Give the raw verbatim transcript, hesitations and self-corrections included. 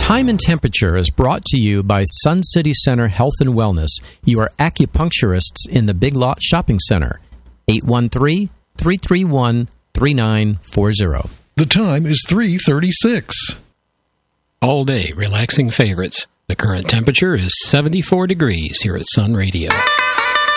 Time and Temperature is brought to you by Sun City Center Health and Wellness, your acupuncturists in the Big Lot Shopping Center. eight one three, three three one, three nine four zero. The time is three thirty-six. All day relaxing favorites. The current temperature is seventy-four degrees here at Sun Radio.